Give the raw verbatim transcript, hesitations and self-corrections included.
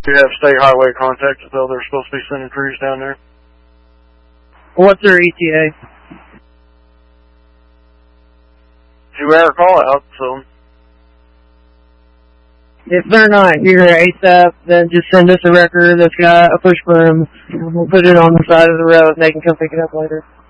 You have state highway contacted though. They're supposed to be sending crews down there. What's their E T A? Two-hour call-out, so... If they're not here ASAP, then just send us a record that's got a push broom, and we'll put it on the side of the road, and they can come pick it up later.